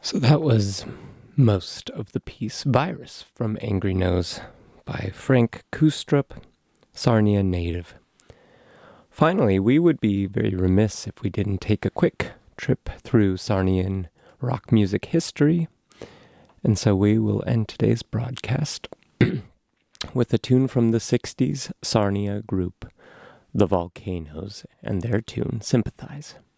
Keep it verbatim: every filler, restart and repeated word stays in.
So that was most of the piece Virus from Angry Nose by Frank Kustrup, Sarnia native. Finally, we would be very remiss if we didn't take a quick trip through Sarnian rock music history, and so we will end today's broadcast with a tune from the sixties Sarnia group, The Volcanoes, and their tune, Sympathize.